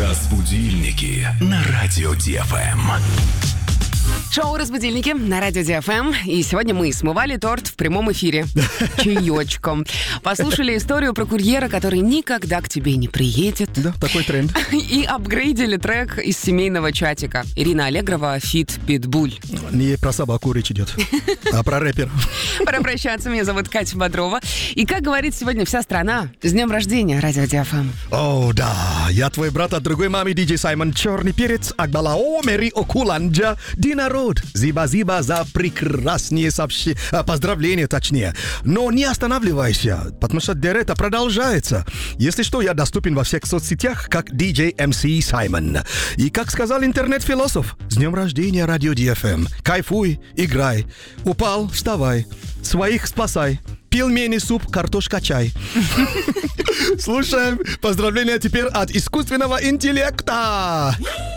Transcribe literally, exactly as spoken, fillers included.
Разбудильники на радио Ди Эф Эм. Шоу «Разбудильники» на радио Ди Эф Эм. И сегодня мы смывали торт в прямом эфире. Чаечком. Послушали историю про курьера, который никогда к тебе не приедет. Да, такой тренд. И апгрейдили трек из семейного чатика. Ирина Аллегрова, фит Питбуль. Не про собаку речь идет, а про рэпера. Пора прощаться. Меня зовут Катя Бодрова. И, как говорит сегодня вся страна, с днем рождения, радио Ди Эф Эм. О, да, я твой брат от другой мамы, диджей Саймон Черный Перец, Акбалао, Мери Окуланджа, Динарод. Зиба-зиба за прекрасные сообщения, поздравления точнее. Но не останавливайся, потому что дерета продолжается. Если что, я доступен во всех соцсетях как диджей эм си Саймон. И как сказал интернет-философ, с днем рождения, радио Ди Эф Эм. Кайфуй, играй. Упал, вставай. Своих спасай. Пельмени, суп, картошка, чай. Слушаем поздравления теперь от искусственного интеллекта.